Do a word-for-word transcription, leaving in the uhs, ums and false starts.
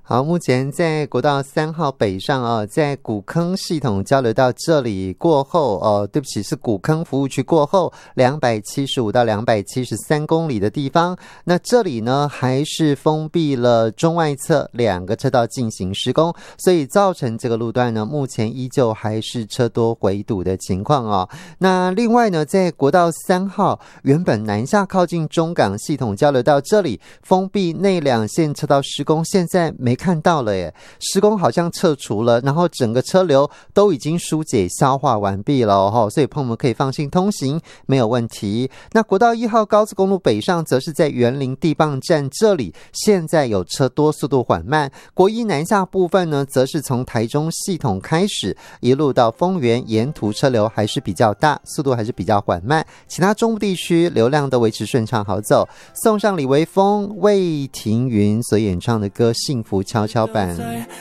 好，目前在国道三号北上啊，在古坑系统交流道这里过后哦，对不起，是古坑服务区过后两百七十五到两百七十三公里的地方，那这里呢还是封闭了中外侧两个车道进行施工，所以造成这个路段呢目前依旧还是车多回堵的情况哦。那另外呢，在国道三号原本南下靠近中港系统交流道这里封闭内两线车道施工，现在没看到了耶，施工好像撤除了，然后整个车流都已经疏解消化完毕了哦，所以朋友们可以放心通行，没有问题。那国道一号高速公路北上则是在园林地磅站这里，现在有车多，速度缓慢。国一南下部分呢，则是从台中系统开始，一路到丰原，沿途车流还是比较大，速度还是比较缓慢。其他中部地区流量都维持顺畅好走。送上李维峰、魏庭云所演唱的歌《幸福跷跷板》。